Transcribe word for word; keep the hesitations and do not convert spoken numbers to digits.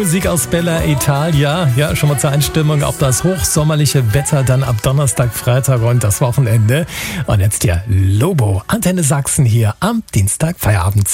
Musik aus Bella Italia. Ja, schon mal zur Einstimmung auf das hochsommerliche Wetter dann ab Donnerstag, Freitag und das Wochenende. Und jetzt hier Lobo, Antenne Sachsen hier am Dienstag Feierabend.